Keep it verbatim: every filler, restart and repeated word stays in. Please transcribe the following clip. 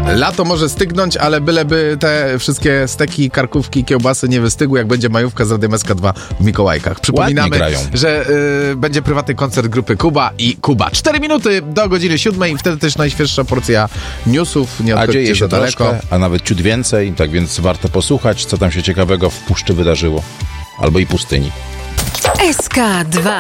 Lato może stygnąć, ale byleby te wszystkie steki, karkówki, kiełbasy nie wystygły, jak będzie majówka z Radiem S K dwa w Mikołajkach. Przypominamy, że y, będzie prywatny koncert grupy Kuba i Kuba. Cztery minuty do godziny siódmej i wtedy też najświeższa porcja newsów. Nie a dzieje się daleko. Troszkę, a nawet ciut więcej, tak więc warto posłuchać, co tam się ciekawego w puszczy wydarzyło. Albo i pustyni. S K dwa.